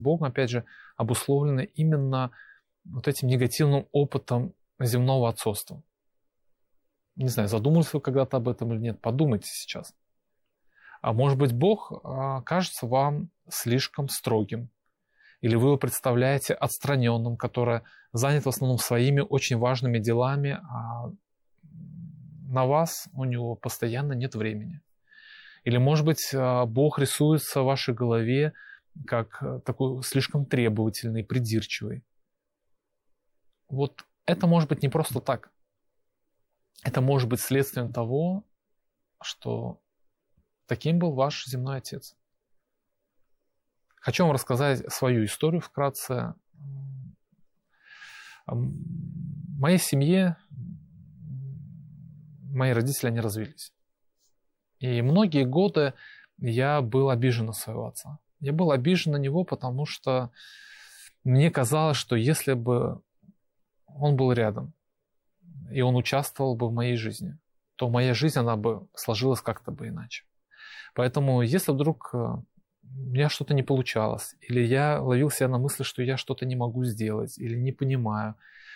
Богом, опять же, обусловлены именно вот этим негативным опытом земного отцовства. Не знаю, задумывались вы когда-то об этом или нет, подумайте сейчас. А может быть, Бог кажется вам слишком строгим, или вы его представляете отстраненным, который занят в основном своими очень важными делами, а на вас у него постоянно нет времени. Или, может быть, Бог рисуется в вашей голове как такой слишком требовательный, придирчивый. Вот это может быть не просто так. Это может быть следствием того, что таким был ваш земной отец. Хочу вам рассказать свою историю вкратце. В моей семье мои родители, они развелись. И многие годы я был обижен на своего отца. Я был обижен на него, потому что мне казалось, что если бы он был рядом, и он участвовал бы в моей жизни, то моя жизнь, она бы сложилась как-то бы иначе. Поэтому, если вдруг у меня что-то не получалось, или я ловил себя на мысли, что я что-то не могу сделать, или не понимаю,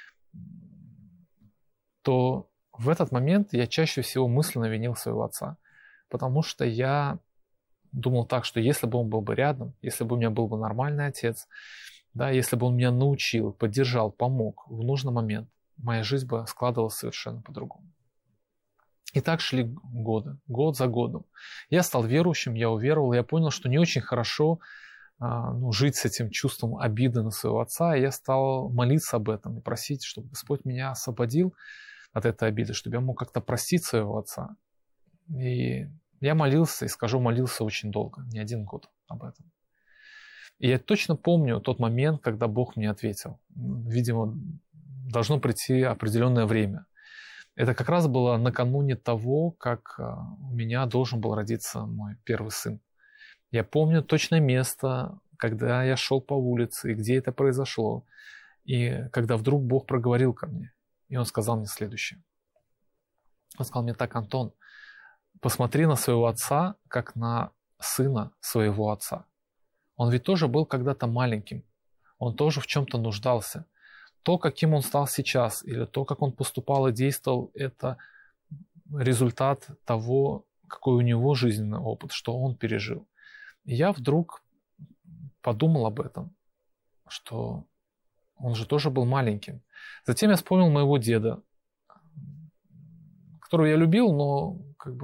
то в этот момент я чаще всего мысленно винил своего отца. Потому что я думал так, что если бы он был бы рядом, если бы у меня был бы нормальный отец, да, если бы он меня научил, поддержал, помог в нужный момент, моя жизнь бы складывалась совершенно по-другому. И так шли годы, год за годом. Я стал верующим, я уверовал, я понял, что не очень хорошо жить с этим чувством обиды на своего отца, и я стал молиться об этом и просить, чтобы Господь меня освободил от этой обиды, чтобы я мог как-то простить своего отца. И я молился, и скажу, молился очень долго, не 1 год об этом. И я точно помню тот момент, когда Бог мне ответил. Видимо, должно прийти определенное время. Это как раз было накануне того, как у меня должен был родиться мой первый сын. Я помню точное место, когда я шел по улице, и где это произошло. И когда вдруг Бог проговорил ко мне, и Он сказал мне следующее. Он сказал мне так: Антон, посмотри на своего отца, как на сына своего отца. Он ведь тоже был когда-то маленьким. Он тоже в чем-то нуждался. То, каким он стал сейчас, или то, как он поступал и действовал, это результат того, какой у него жизненный опыт, что он пережил. И я вдруг подумал об этом, что он же тоже был маленьким. Затем я вспомнил моего деда, которого я любил, но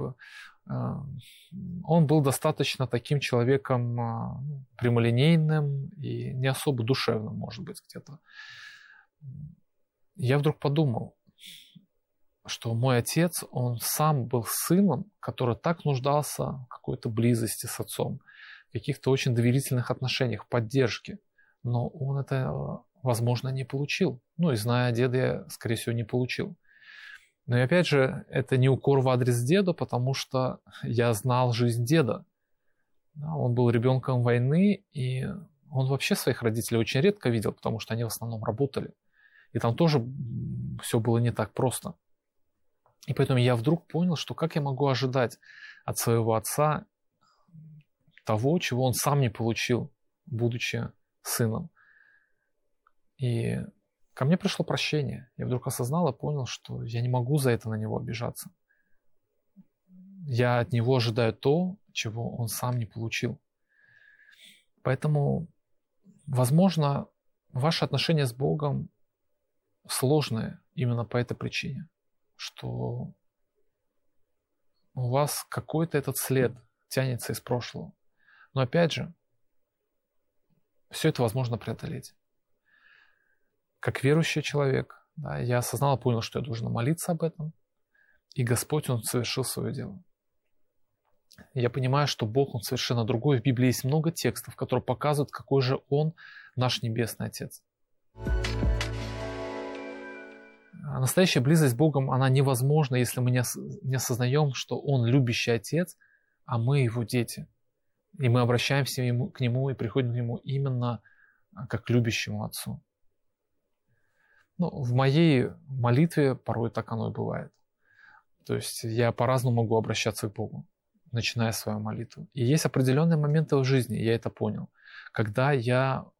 он был достаточно таким человеком прямолинейным и не особо душевным, может быть, где-то. Я вдруг подумал, что мой отец, он сам был сыном, который так нуждался в какой-то близости с отцом, в каких-то очень доверительных отношениях, поддержке, но он это, возможно, не получил. И зная деда, я, скорее всего, не получил. Но и опять же, это не укор в адрес деда, потому что я знал жизнь деда. Он был ребенком войны, и он вообще своих родителей очень редко видел, потому что они в основном работали. И там тоже все было не так просто. И поэтому я вдруг понял, что как я могу ожидать от своего отца того, чего он сам не получил, будучи сыном. И ко мне пришло прощение. Я вдруг осознал и понял, что я не могу за это на него обижаться. Я от него ожидаю то, чего он сам не получил. Поэтому, возможно, ваши отношения с Богом сложные именно по этой причине, что у вас какой-то этот след тянется из прошлого. Но опять же, все это возможно преодолеть. Как верующий человек, я осознал и понял, что я должен молиться об этом, и Господь, Он совершил свое дело. Я понимаю, что Бог, Он совершенно другой. В Библии есть много текстов, которые показывают, какой же Он, наш Небесный Отец. Настоящая близость с Богом, она невозможна, если мы не осознаем, что Он любящий Отец, а мы Его дети. И мы обращаемся к Нему и приходим к Нему именно как к любящему Отцу. В моей молитве порой так оно и бывает. То есть я по-разному могу обращаться к Богу, начиная свою молитву. И есть определенные моменты в жизни, я это понял, когда я